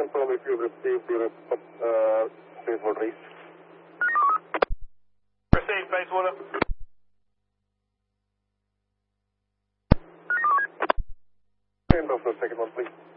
confirm if you received the Bayswater East. Received, Bayswater. End of the second one, please.